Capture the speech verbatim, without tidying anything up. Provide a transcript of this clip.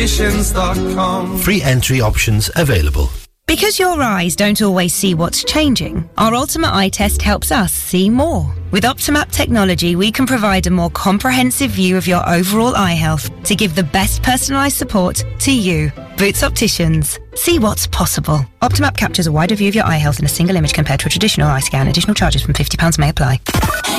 Free entry options available. Because your eyes don't always see what's changing, our Ultimate Eye Test helps us see more. With Optimap technology, we can provide a more comprehensive view of your overall eye health to give the best personalised support to you. Boots Opticians. See what's possible. Optimap captures a wider view of your eye health in a single image compared to a traditional eye scan. Additional charges from fifty pounds may apply.